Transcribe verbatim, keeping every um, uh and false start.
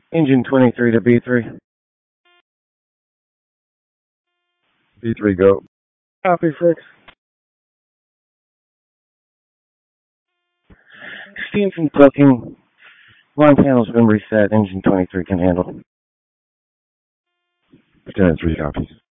Engine twenty-three to B three. B three, go. Copy, six. Steam from cooking. Line panel's been reset. Engine twenty-three can handle. Lieutenant three copies.